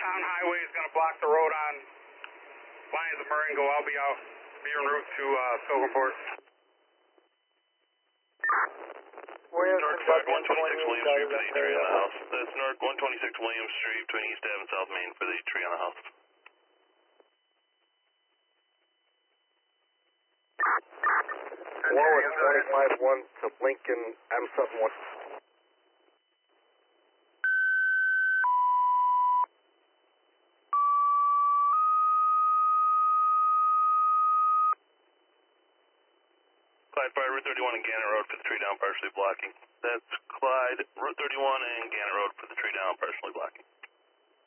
Mountain Highway is going to block the road on Lions of Marengo. I'll be out, be en route to Silverport. North 126 William Street for the tree on the house. That's North 126 William Street between East Ave and South Main for the tree on the house. Warwick 25-1 to Lincoln M71. Clyde Fire, Route 31 and Gannett Road for the tree down, partially blocking. That's Clyde, Route 31 and Gannett Road for the tree down, partially blocking.